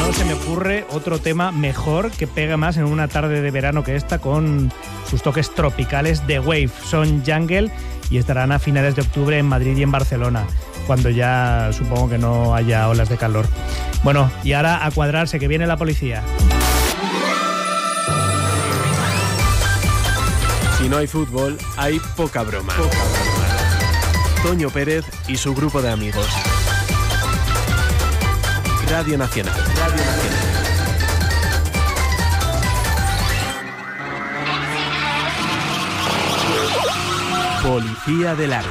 no se me ocurre otro tema mejor que pegue más en una tarde de verano que esta, con sus toques tropicales de Wave. Son Jungle y estarán a finales de octubre en Madrid y en Barcelona, cuando ya supongo que no haya olas de calor. Bueno, y ahora a cuadrarse, que viene la policía. Si no hay fútbol, hay poca broma. Toño Pérez y su grupo de amigos. Radio Nacional. Policía del Arte.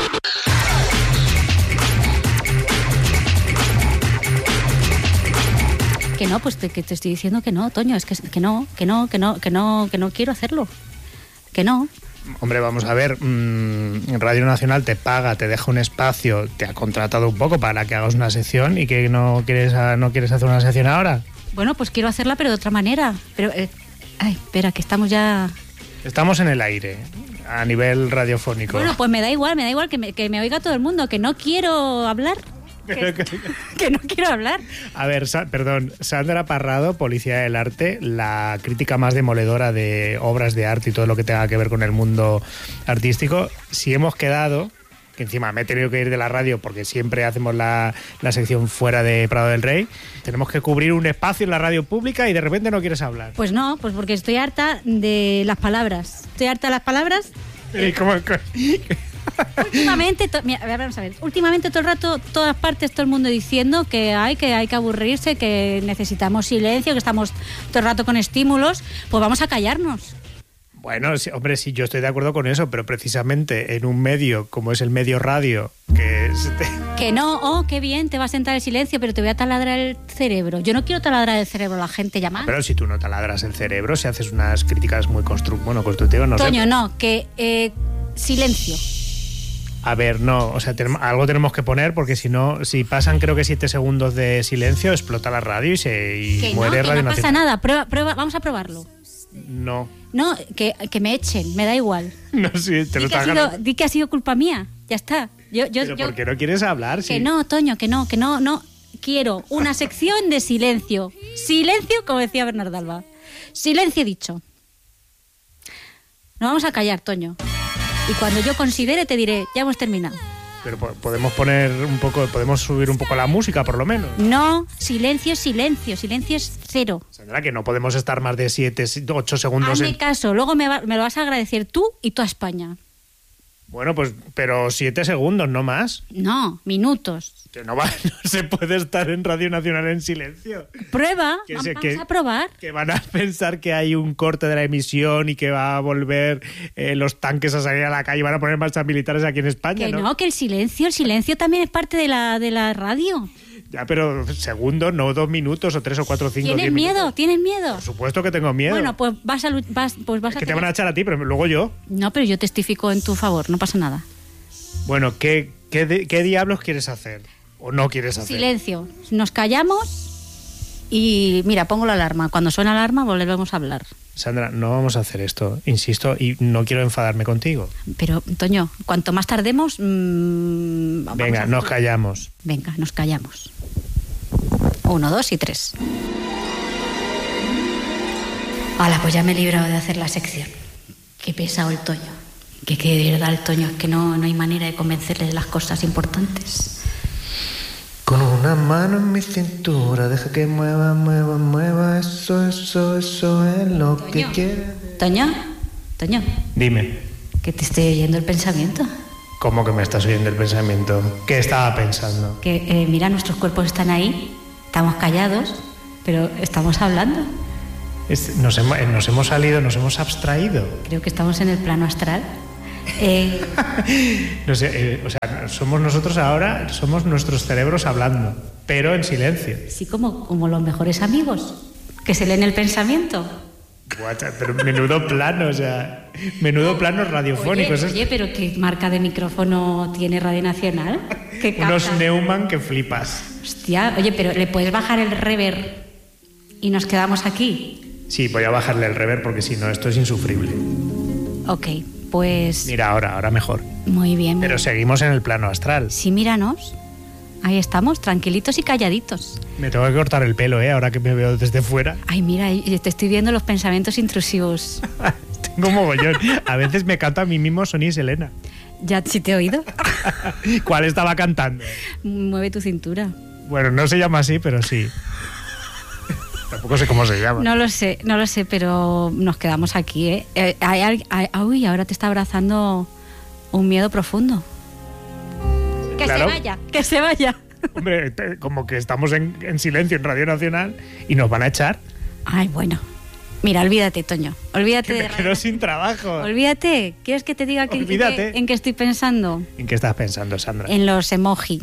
Que no, pues que te estoy diciendo que no, Toño, es que no quiero hacerlo. Que no. Hombre, vamos a ver, Radio Nacional te paga, te deja un espacio, te ha contratado un poco para que hagas una sección y que no quieres hacer una sección ahora. Bueno, pues quiero hacerla, pero de otra manera. Pero, espera, que estamos ya... Estamos en el aire, a nivel radiofónico. Bueno, pues me da igual que me oiga todo el mundo, que no quiero hablar. Que no quiero hablar. A ver, Sandra Parrado, Policía del Arte, la crítica más demoledora de obras de arte y todo lo que tenga que ver con el mundo artístico. Si hemos quedado, que encima me he tenido que ir de la radio porque siempre hacemos la sección fuera de Prado del Rey, tenemos que cubrir un espacio en la radio pública y de repente no quieres hablar. Pues no, pues porque estoy harta de las palabras. ¿Y cómo? Últimamente, vamos a ver, últimamente todo el rato, todas partes, todo el mundo diciendo que hay que aburrirse, que necesitamos silencio, que estamos todo el rato con estímulos, pues vamos a callarnos. Bueno, sí, hombre, sí, yo estoy de acuerdo con eso, pero precisamente en un medio como es el medio radio, Que no, qué bien, te va a sentar el silencio, pero te voy a taladrar el cerebro. Yo no quiero taladrar el cerebro a la gente, ya más. Pero si tú no taladras el cerebro, si haces unas críticas muy constructivas, no sé. Toño, no, que silencio. A ver, no, o sea, algo tenemos que poner porque si no, si pasan creo que 7 segundos de silencio, explota la radio y muere Radio Nacional. No pasa nada, prueba, vamos a probarlo. No. No, que me echen, me da igual. No, sí, te lo estás ganando. Di que ha sido culpa mía, ya está. ¿Pero por qué no quieres hablar? Que no, Toño, que no. Quiero una sección de silencio. Silencio, como decía Bernardo Alba. Silencio dicho. Nos vamos a callar, Toño. Y cuando yo considere te diré, ya hemos terminado. Pero podemos podemos subir un poco la música, por lo menos. No, silencio es cero. Sandra, que no podemos estar más de 7, 8 segundos. Hazme caso, luego me lo vas a agradecer tú y toda España. Bueno, pues, pero 7 segundos, no más. No, minutos. Que no se puede estar en Radio Nacional en silencio. Prueba, vamos a probar. Que van a pensar que hay un corte de la emisión y que va a volver los tanques a salir a la calle y van a poner marchas militares aquí en España, ¿no? Que el silencio también es parte de la radio. Ya, pero segundos, no 2 minutos o 3 o 4 o 5. ¿Tienes miedo? Por supuesto que tengo miedo. Bueno, pues vas a que te van a echar a ti, pero luego yo. No, pero yo testifico en tu favor, no pasa nada. Bueno, ¿qué diablos quieres hacer? ¿O no quieres hacer? Silencio. Nos callamos y mira, pongo la alarma. Cuando suena la alarma volvemos a hablar. Sandra, no vamos a hacer esto, insisto, y no quiero enfadarme contigo. Pero, Toño, cuanto más tardemos... Venga, nos callamos. Venga, nos callamos. 1, 2 y 3. Hala, pues ya me he librado de hacer la sección. Qué pesado el Toño. Que de verdad el Toño, es que no hay manera de convencerle de las cosas importantes. Con una mano en mi cintura, deja que mueva, eso es lo Toño. que quiere. Toño. Dime. Que te estoy oyendo el pensamiento. ¿Cómo que me estás oyendo el pensamiento? ¿Qué estaba pensando? Que mira, nuestros cuerpos están ahí, estamos callados, pero estamos hablando. Nos hemos salido, nos hemos abstraído. Creo que estamos en el plano astral. No sé, o sea, somos nosotros ahora, somos nuestros cerebros hablando, pero en silencio. Sí, como los mejores amigos, que se leen el pensamiento. Guacha, pero menudo plano, o sea, menudo plano radiofónico. Oye, pero ¿qué marca de micrófono tiene Radio Nacional? Unos Neumann que flipas. Hostia, oye, pero ¿le puedes bajar el reverb y nos quedamos aquí? Sí, voy a bajarle el reverb porque si no, esto es insufrible. Ok, pues... Mira, ahora mejor. Muy bien. Pero seguimos en el plano astral. Sí, míranos. ahí estamos, tranquilitos y calladitos. Me tengo que cortar el pelo, ahora que me veo desde fuera. Ay, mira, te estoy viendo los pensamientos intrusivos. Tengo mogollón. A veces me canto a mí mismo Sonia y Selena. ¿Ya sí te he oído? ¿Cuál estaba cantando? Mueve tu cintura. Bueno, no se llama así, pero sí. Tampoco sé cómo se llama. No lo sé, pero nos quedamos aquí, ¿eh? Uy, ahora te está abrazando un miedo profundo. Que Claro. que se vaya. Hombre, como que estamos en silencio en Radio Nacional y nos van a echar. Ay, bueno. Mira, olvídate, Toño. Olvídate Que me de quedo sin trabajo. Olvídate. ¿Quieres que te diga Olvídate. en qué estoy pensando? ¿En qué estás pensando, Sandra? En los emoji.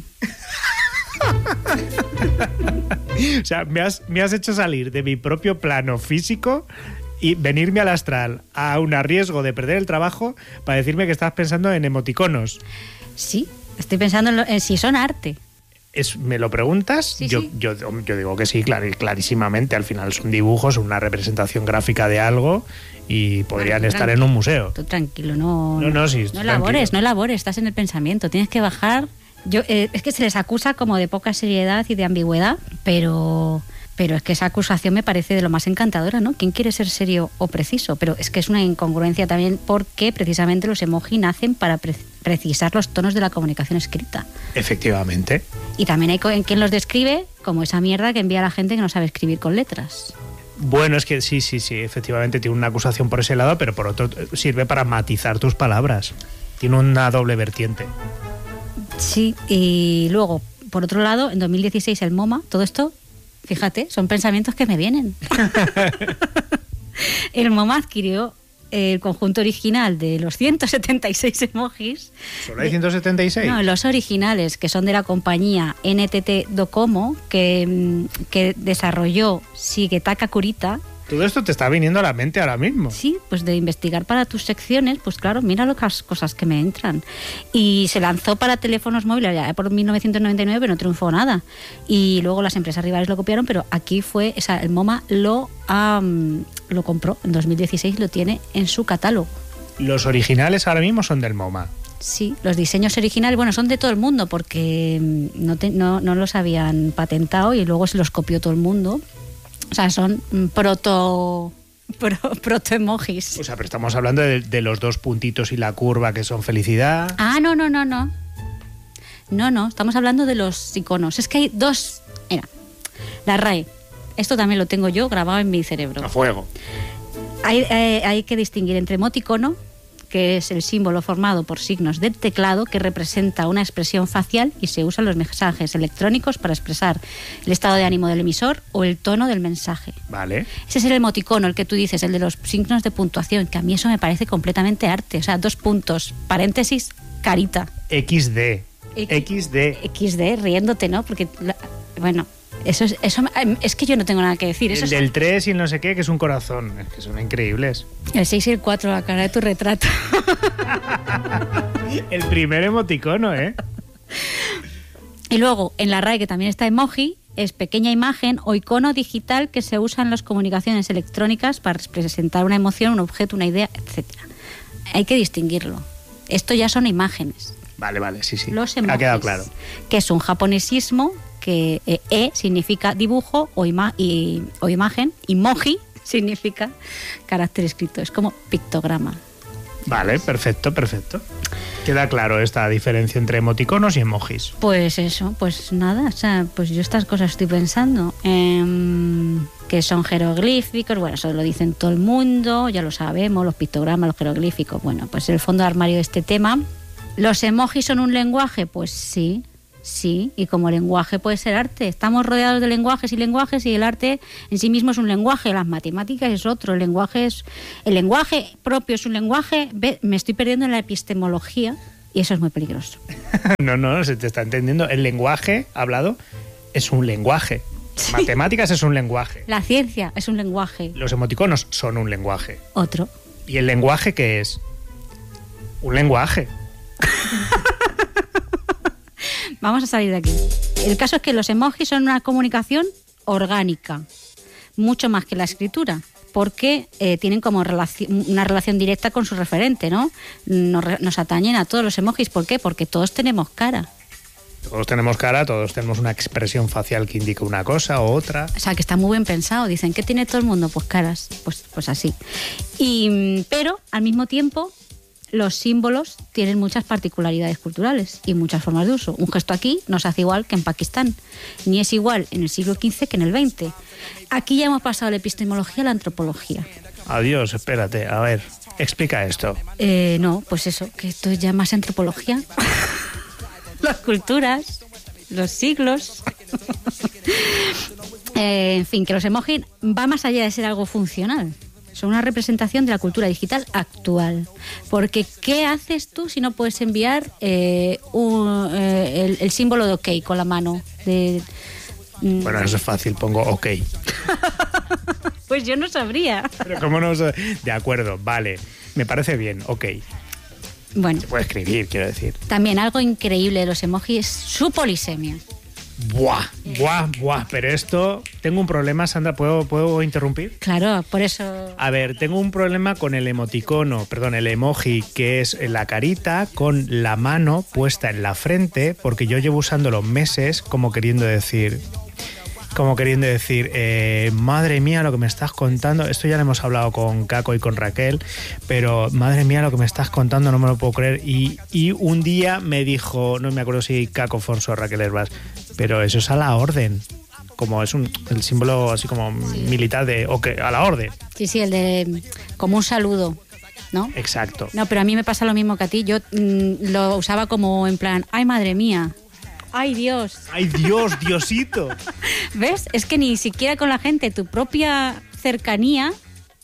O sea, me has hecho salir de mi propio plano físico y venirme al astral a un riesgo de perder el trabajo para decirme que estás pensando en emoticonos. Sí, estoy pensando en si son arte. ¿Me lo preguntas? Sí, yo, sí. yo digo que sí, clarísimamente. Al final son dibujos, una representación gráfica de algo y podrían estar en un museo. Tú tranquilo, no Sí, no elabores, estás en el pensamiento, tienes que bajar. Es que se les acusa como de poca seriedad y de ambigüedad, pero es que esa acusación me parece de lo más encantadora, ¿no? ¿Quién quiere ser serio o preciso? Pero es que es una incongruencia también porque precisamente los emoji nacen para precisar los tonos de la comunicación escrita. Efectivamente. Y también hay quien los describe como esa mierda que envía a la gente que no sabe escribir con letras. Bueno, es que sí, efectivamente tiene una acusación por ese lado, pero por otro sirve para matizar tus palabras. Tiene una doble vertiente. Sí, y luego, por otro lado, en 2016 el MoMA, todo esto, fíjate, son pensamientos que me vienen. El MoMA adquirió el conjunto original de los 176 emojis. ¿Solo hay 176? No, los originales, que son de la compañía NTT Docomo, que desarrolló Shigetaka Kurita. Todo esto te está viniendo a la mente ahora mismo. Sí, pues de investigar para tus secciones, pues claro, mira las cosas que me entran. Y se lanzó para teléfonos móviles ya por 1999, pero no triunfó nada. Y luego las empresas rivales lo copiaron, pero aquí fue, el MoMA lo compró en 2016, lo tiene en su catálogo. Los originales ahora mismo son del MoMA. Sí, los diseños originales, bueno, son de todo el mundo porque no los habían patentado y luego se los copió todo el mundo. O sea, son proto-emojis. O sea, pero estamos hablando de los dos puntitos y la curva que son felicidad. Ah, no. No, estamos hablando de los iconos. Es que hay dos. Mira, la RAE. Esto también lo tengo yo grabado en mi cerebro. A fuego. Hay que distinguir entre emoticono, que es el símbolo formado por signos del teclado que representa una expresión facial y se usan los mensajes electrónicos para expresar el estado de ánimo del emisor o el tono del mensaje. Vale. Ese es el emoticono, el que tú dices, el de los signos de puntuación, que a mí eso me parece completamente arte. O sea, 2 puntos, paréntesis, carita. XD. XD, riéndote, ¿no? Porque, bueno, eso es que yo no tengo nada que decir. Eso El del 3 y el no sé qué, que es un corazón. Es que son increíbles. El 6 y el 4, la cara de tu retrato. El primer emoticono, ¿eh? Y luego, en la RAE, que también está emoji, es pequeña imagen o icono digital que se usa en las comunicaciones electrónicas para representar una emoción, un objeto, una idea, etc. Hay que distinguirlo. Esto ya son imágenes. Vale, sí. Los emojis, ha quedado claro. Que es un japonesismo que significa dibujo o imagen, emoji significa carácter escrito, es como pictograma. Vale, perfecto. Queda claro esta diferencia entre emoticonos y emojis. Pues eso, pues nada, o sea, pues yo estas cosas estoy pensando, que son jeroglíficos, bueno, eso lo dicen todo el mundo, ya lo sabemos, los pictogramas, los jeroglíficos, bueno, pues el fondo de armario de este tema. ¿Los emojis son un lenguaje? Pues sí, y como lenguaje puede ser arte. Estamos rodeados de lenguajes y el arte en sí mismo es un lenguaje. Las matemáticas es otro. El lenguaje propio es un lenguaje. Me estoy perdiendo en la epistemología y eso es muy peligroso. No, se te está entendiendo. El lenguaje hablado es un lenguaje. Sí. Matemáticas es un lenguaje. La ciencia es un lenguaje. Los emoticonos son un lenguaje. Otro. ¿Y el lenguaje qué es? Un lenguaje. Vamos a salir de aquí. El caso es que los emojis son una comunicación orgánica, mucho más que la escritura, porque tienen como una relación directa con su referente, ¿no? Nos atañen a todos los emojis. ¿Por qué? Porque todos tenemos cara. Todos tenemos cara, todos tenemos una expresión facial que indica una cosa o otra. O sea, que está muy bien pensado. Dicen, ¿qué tiene todo el mundo? Pues caras, pues así. Pero, al mismo tiempo, los símbolos tienen muchas particularidades culturales y muchas formas de uso. Un gesto aquí no se hace igual que en Pakistán, ni es igual en el siglo XV que en el XX. Aquí ya hemos pasado de la epistemología a la antropología. Adiós, espérate, a ver, explica esto. No, pues eso, que esto es ya más antropología. Las culturas, los siglos. En fin, que los emojis va más allá de ser algo funcional. Son una representación de la cultura digital actual. Porque, ¿qué haces tú si no puedes enviar el símbolo de OK con la mano? Bueno, eso es fácil, pongo OK. Pues yo no sabría. Pero ¿cómo no? De acuerdo, vale. Me parece bien, OK. Bueno. Se puede escribir, quiero decir. También algo increíble de los emojis es su polisemia. Buah. Pero esto... Tengo un problema, Sandra, ¿puedo interrumpir? Claro, por eso... A ver, tengo un problema con el el emoji, que es la carita con la mano puesta en la frente, porque yo llevo usándolo meses como queriendo decir, madre mía lo que me estás contando. Esto ya lo hemos hablado con Caco y con Raquel, pero madre mía lo que me estás contando, no me lo puedo creer. Y un día me dijo, no me acuerdo si Caco Fonso o Raquel Herbas, pero eso es a la orden. Como es el símbolo así como militar de a la orden. Sí, el de como un saludo, ¿no? Exacto. No, pero a mí me pasa lo mismo que a ti. Yo lo usaba como en plan, ay madre mía. ¡Ay, Dios! ¡Ay, Dios, Diosito! ¿Ves? Es que ni siquiera con la gente, tu propia cercanía,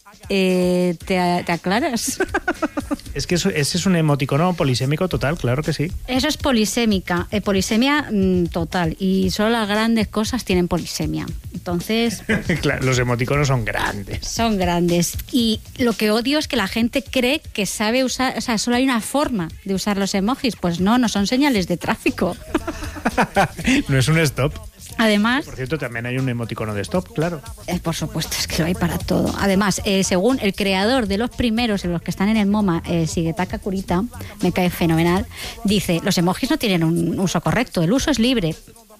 te aclaras. Es que ese es un emoticono polisémico total, claro que sí. Eso es polisémica, polisemia total. Y solo las grandes cosas tienen polisemia. Entonces... Claro, los emoticonos son grandes. Son grandes. Y lo que odio es que la gente cree que sabe usar... O sea, solo hay una forma de usar los emojis. Pues no son señales de tráfico. No es un stop. Además... Por cierto, también hay un emoticono de stop, claro. Por supuesto, es que lo hay para todo. Además, según el creador de los primeros, en los que están en el MoMA, Shigetaka Kurita, me cae fenomenal, dice, los emojis no tienen un uso correcto, el uso es libre.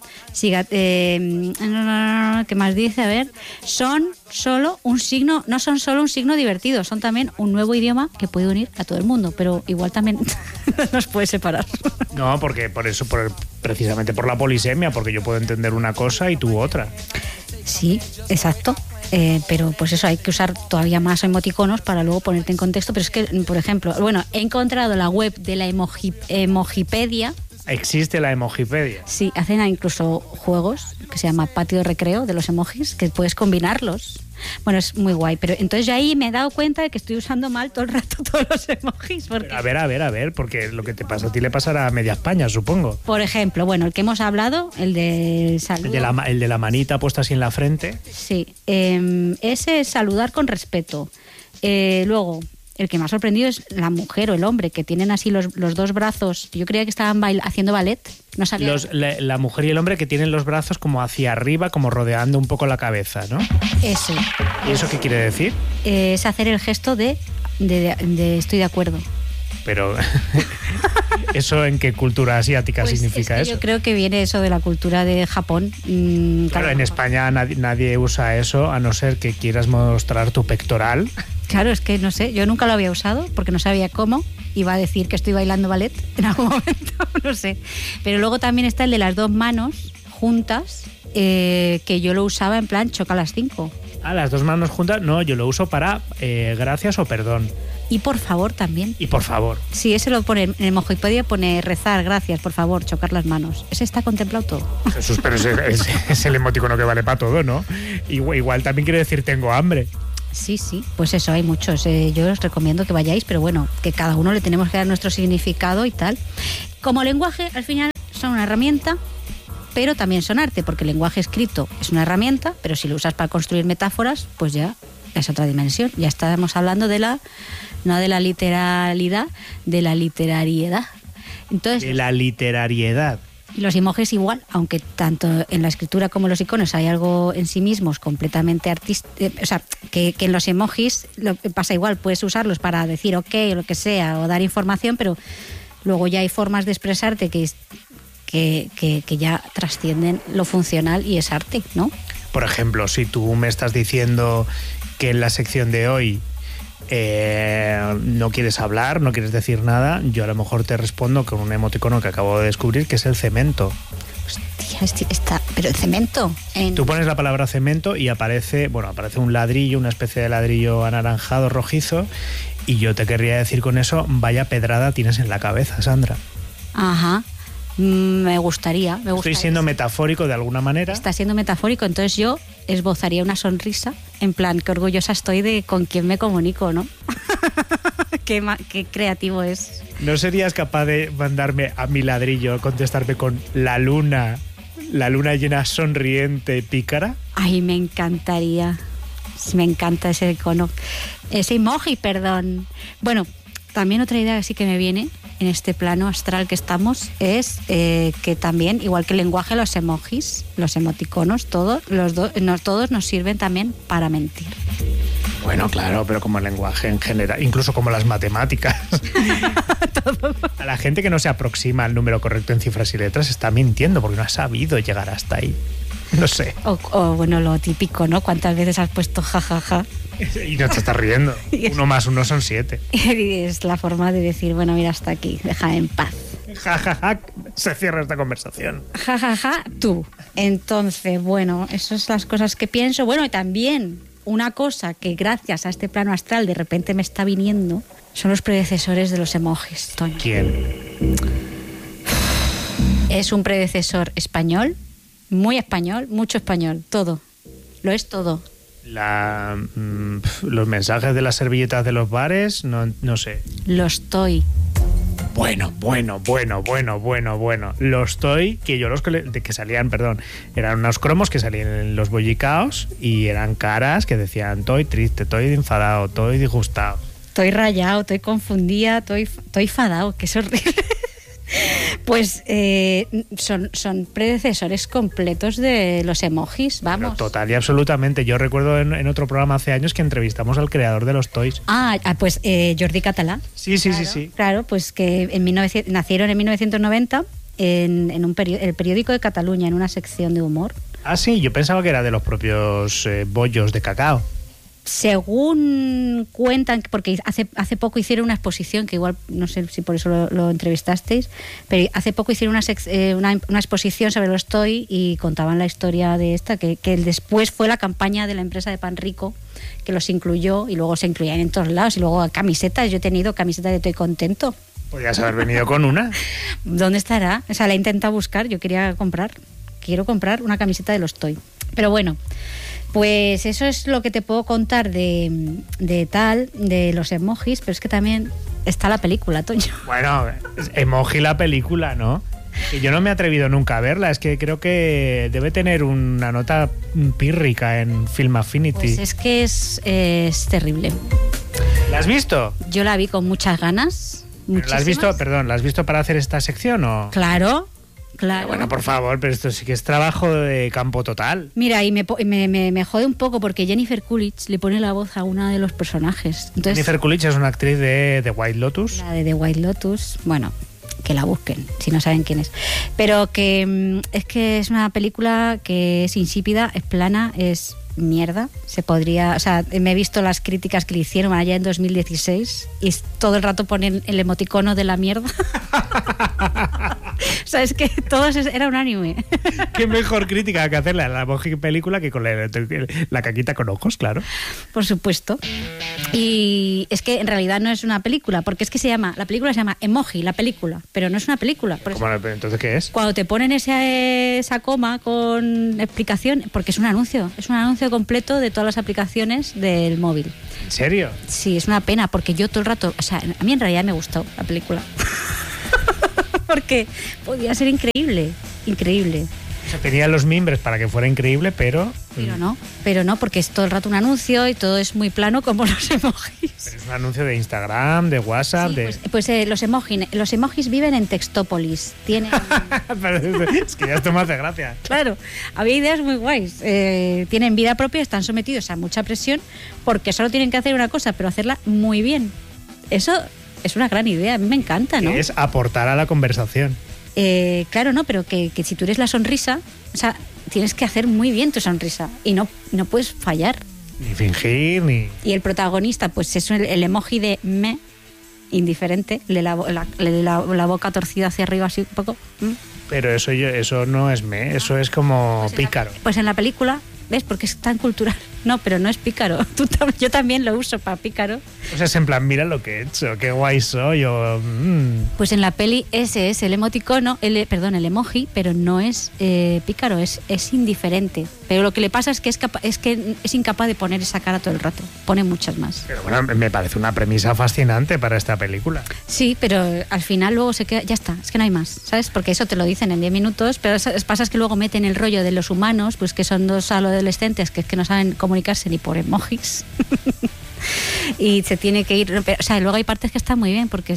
¿Qué más dice? A ver, no son solo un signo divertido, son también un nuevo idioma que puede unir a todo el mundo, pero igual también nos puede separar. No, porque precisamente por la polisemia, porque yo puedo entender una cosa y tú otra. Sí, exacto. Pero pues eso, hay que usar todavía más emoticonos para luego ponerte en contexto. Pero es que, por ejemplo, he encontrado la web de la Emojipedia. ¿Existe la Emojipedia? Sí, hacen incluso juegos que se llama Patio de Recreo de los emojis, que puedes combinarlos. Bueno, es muy guay, pero entonces yo ahí me he dado cuenta de que estoy usando mal todo el rato todos los emojis. Porque... A ver, porque lo que te pasa a ti le pasará a media España, supongo. Por ejemplo, el que hemos hablado, el del saludo. El de la manita puesta así en la frente. Sí, ese es saludar con respeto. Luego... El que me ha sorprendido es la mujer o el hombre, que tienen así los dos brazos. Yo creía que estaban haciendo ballet. No sabía. La mujer y el hombre que tienen los brazos como hacia arriba, como rodeando un poco la cabeza, ¿no? Eso. ¿Y eso qué quiere decir? Es hacer el gesto de estoy de acuerdo. Pero, ¿eso en qué cultura asiática significa eso? Yo creo que viene eso de la cultura de Japón. Claro, en España nadie usa eso, a no ser que quieras mostrar tu pectoral. Claro, es que no sé, yo nunca lo había usado porque no sabía cómo. Iba a decir que estoy bailando ballet en algún momento, no sé. Pero luego también está el de las dos manos juntas, que yo lo usaba en plan choca a las 5. Ah, las dos manos juntas, no, yo lo uso para gracias o perdón. Y por favor también. Y por favor. Sí, ese lo pone en Emojipedia, pone rezar, gracias, por favor, chocar las manos. Ese está contemplado todo. Jesús, pero es el emoticono que vale para todo, ¿no? Igual también quiere decir tengo hambre. Sí, pues eso, hay muchos. Yo os recomiendo que vayáis, pero bueno, que cada uno le tenemos que dar nuestro significado y tal. Como lenguaje, al final, son una herramienta, pero también son arte, porque el lenguaje escrito es una herramienta, pero si lo usas para construir metáforas, pues ya es otra dimensión. Ya estamos hablando no de la literalidad, de la literariedad. Entonces, de la literariedad. Y los emojis igual, aunque tanto en la escritura como en los iconos hay algo en sí mismos completamente artístico, o sea, que en los emojis pasa igual, puedes usarlos para decir ok o lo que sea, o dar información, pero luego ya hay formas de expresarte que que ya trascienden lo funcional y es arte, ¿no? Por ejemplo, si tú me estás diciendo que en la sección de hoy no quieres hablar, no quieres decir nada, yo a lo mejor te respondo con un emoticono que acabo de descubrir, que es el cemento. Hostia, pero el cemento. Tú pones la palabra cemento y aparece un ladrillo, una especie de ladrillo anaranjado, rojizo, y yo te querría decir con eso, vaya pedrada tienes en la cabeza, Sandra. Ajá. Me gustaría. Estoy siendo metafórico de alguna manera. Está siendo metafórico, entonces yo esbozaría una sonrisa, en plan, qué orgullosa estoy de con quién me comunico, ¿no? Qué creativo es. ¿No serías capaz de mandarme a mi ladrillo, contestarme con la luna llena, sonriente, pícara? Ay, me encantaría. Me encanta ese icono. Ese emoji, perdón. Bueno, también otra idea que sí que me viene en este plano astral que estamos es que también, igual que el lenguaje, los emojis, los emoticonos, todos nos sirven también para mentir. Bueno, claro, pero como el lenguaje en general, incluso como las matemáticas. A la gente que no se aproxima al número correcto en cifras y letras está mintiendo porque no ha sabido llegar hasta ahí. No sé. O bueno, lo típico, ¿no? ¿Cuántas veces has puesto jajaja? Y no te estás riendo. 1 más 1 son 7. Es la forma de decir, bueno, mira, hasta aquí, déjame en paz. Jajaja, se cierra esta conversación. Jajaja, tú. Entonces, bueno, esas son las cosas que pienso. Bueno, y también una cosa que gracias a este plano astral de repente me está viniendo son los predecesores de los emojis, Toño. ¿Quién? Es un predecesor español, muy español, mucho español, todo. Lo es todo. Los mensajes de las servilletas de los bares, no sé. Los estoy. Bueno. Los estoy, que yo que salían, eran unos cromos que salían en los bollicaos y eran caras que decían, estoy triste, estoy enfadado, estoy disgustado. Estoy rayado, estoy confundida, estoy enfadado, que es horrible. Pues son predecesores completos de los emojis, vamos. Pero total y absolutamente. Yo recuerdo en otro programa hace años que entrevistamos al creador de los toys. Pues Jordi Català. Sí. Claro, pues que nacieron en 1990 en el periódico de Cataluña, en una sección de humor. Ah, sí, yo pensaba que era de los propios bollos de cacao. Según cuentan, porque hace poco hicieron una exposición, que igual no sé si por eso lo entrevistasteis, pero hace poco hicieron una exposición sobre los toy y contaban la historia de esta, que después fue la campaña de la empresa de Pan Rico que los incluyó y luego se incluían en todos lados y luego camisetas. Yo he tenido camisetas de Toy Contento. Podrías haber venido con una. ¿Dónde estará? O sea, la he intentado buscar. Quiero comprar una camiseta de los toy. Pero bueno, pues eso es lo que te puedo contar de los emojis, pero es que también está la película, Toño. Bueno, emoji la película, ¿no? Que yo no me he atrevido nunca a verla, es que creo que debe tener una nota pírrica en Film Affinity. Pues es que es terrible. ¿La has visto? Yo la vi con muchas ganas. ¿La has visto para hacer esta sección o...? Claro. Bueno, por favor, pero esto sí que es trabajo de campo total. Mira, y me jode un poco porque Jennifer Coolidge le pone la voz a uno de los personajes. Entonces, Jennifer Coolidge es una actriz de The White Lotus. La de The White Lotus, bueno, que la busquen, si no saben quién es. Pero que es una película que es insípida, es plana, es mierda. Me he visto las críticas que le hicieron allá en 2016 y todo el rato ponen el emoticono de la mierda. O sea, es que todo era unánime. Qué mejor crítica que hacerle a la película que con la caquita con ojos, claro. Por supuesto. Y es que en realidad no es una película, porque es que la película se llama Emoji, la película, pero no es una película. ¿Entonces qué es? Cuando te ponen esa coma con explicación, porque es un anuncio completo de todas las aplicaciones del móvil. ¿En serio? Sí, es una pena, porque yo todo el rato, o sea, a mí en realidad me gustó la película. Porque podía ser increíble. O sea, tenía los mimbres para que fuera increíble, pero no, porque es todo el rato un anuncio y todo es muy plano como los emojis. Pero es un anuncio de Instagram, de WhatsApp, sí, los emojis viven en Textópolis. Tienen... Es que ya esto me hace gracia. Claro, había ideas muy guays. Tienen vida propia, están sometidos a mucha presión porque solo tienen que hacer una cosa, pero hacerla muy bien. Eso es una gran idea, a mí me encanta, ¿no? Que es aportar a la conversación. Claro, no, pero que si tú eres la sonrisa, o sea, tienes que hacer muy bien tu sonrisa y no puedes fallar. Ni fingir, ni... Y el protagonista, pues es el emoji de me, indiferente, la boca torcida hacia arriba así un poco. Pero eso no es eso es como pícaro. Pues en la película, ¿ves? Porque es tan cultural. No, pero no es pícaro. Yo también lo uso para pícaro. O sea, es en plan, mira lo que he hecho, qué guay soy, o... Pues en la peli ese es el emoticono, el emoji, pero no es pícaro, es indiferente. Pero lo que le pasa es que es incapaz de poner esa cara todo el rato. Pone muchas más. Pero bueno, me parece una premisa fascinante para esta película. Sí, pero al final luego se queda... Ya está, es que no hay más, ¿sabes? Porque eso te lo dicen en 10 minutos, pero pasa es que luego meten el rollo de los humanos, pues que son dos adolescentes que es que no saben comunicarse ni por emojis. Y se tiene que ir, o sea, luego hay partes que están muy bien porque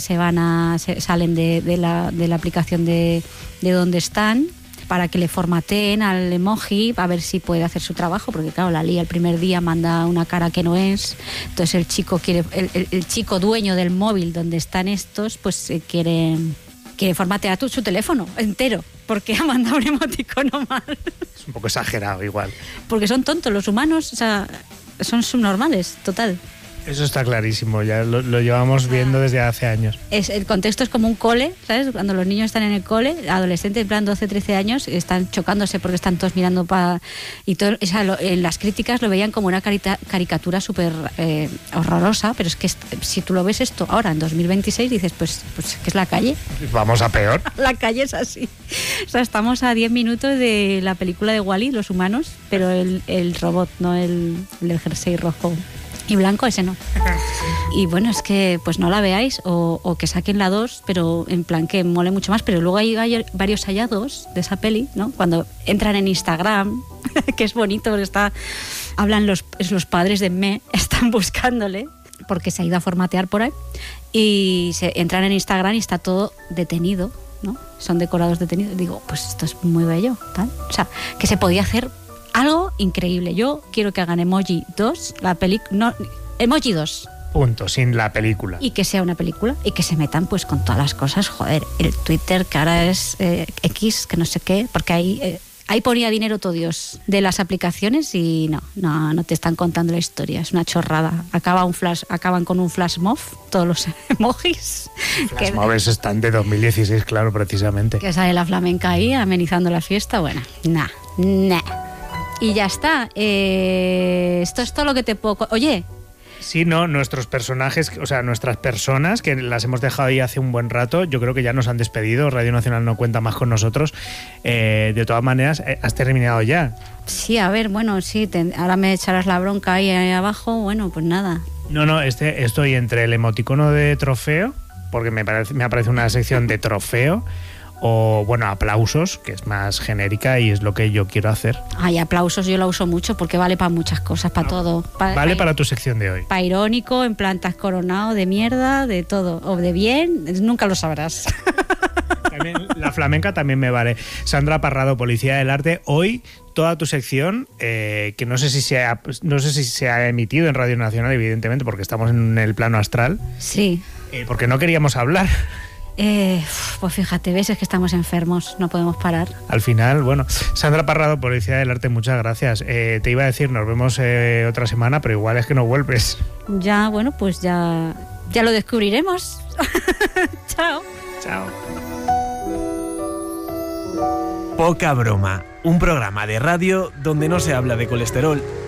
salen de la aplicación de donde están para que le formateen al emoji a ver si puede hacer su trabajo, porque claro, la lía el primer día manda una cara que no es, entonces el chico el chico dueño del móvil donde están estos, pues quiere formatear su teléfono entero porque ha mandado un emoticono mal. Es un poco exagerado igual. Porque son tontos los humanos, o sea, son subnormales, total. Eso está clarísimo, ya lo llevamos viendo desde hace años. El contexto es como un cole, ¿sabes? Cuando los niños están en el cole, adolescentes en plan 12, 13 años, están chocándose porque están todos mirando y todo, o sea, en las críticas lo veían como una caricatura súper horrorosa, pero es que si tú lo ves esto ahora en 2026 dices, pues ¿qué es la calle? Vamos a peor. La calle es así. O sea, estamos a 10 minutos de la película de Wall-E, los humanos, pero el robot, no el del jersey rojo y blanco, ese no. Y bueno, es que pues no la veáis o que saquen la 2, pero en plan que mole mucho más. Pero luego hay varios hallados de esa peli, ¿no? Cuando entran en Instagram, que es bonito porque hablan los padres de Me, están buscándole porque se ha ido a formatear por ahí y entran en Instagram y está todo detenido, ¿no? Son decorados detenidos. Digo, pues esto es muy bello, tal. O sea, que se podía hacer algo increíble. Yo quiero que hagan Emoji 2, Emoji 2. Punto, sin la película. Y que sea una película y que se metan pues con todas las cosas. Joder, el Twitter que ahora es X, que no sé qué, porque ahí ponía dinero todo Dios de las aplicaciones y no te están contando la historia, es una chorrada. Acaban con un flash mob, todos los emojis. Flash mobs están de 2016, claro, precisamente. Que sale la flamenca ahí amenizando la fiesta, bueno, nah. Y ya está. Esto es todo lo que te puedo... Oye. Sí, no, nuestros personajes, o sea, nuestras personas, que las hemos dejado ahí hace un buen rato, yo creo que ya nos han despedido, Radio Nacional no cuenta más con nosotros. De todas maneras, ¿has terminado ya? Sí, a ver, bueno, sí, ahora me echarás la bronca ahí abajo, bueno, pues nada. No, estoy entre el emoticono de trofeo, porque me aparece una sección de trofeo, o bueno, aplausos, que es más genérica y es lo que yo quiero hacer. Ay, aplausos yo lo uso mucho porque vale para muchas cosas, para todo. Vale para tu sección de hoy. Para irónico, en plan, estás coronado, de mierda, de todo. O de bien, nunca lo sabrás. También, la flamenca también me vale. Sandra Parrado, Policía del Arte. Hoy toda tu sección, que no sé si se ha emitido en Radio Nacional, evidentemente, porque estamos en el plano astral. Sí. Porque no queríamos hablar. Pues fíjate, ves, es que estamos enfermos, no podemos parar. Al final, bueno, Sandra Parrado, Policía del Arte, muchas gracias. Te iba a decir, nos vemos otra semana, pero igual es que no vuelves. Ya, bueno, pues ya lo descubriremos. Chao. Chao. Poca broma, un programa de radio donde no se habla de colesterol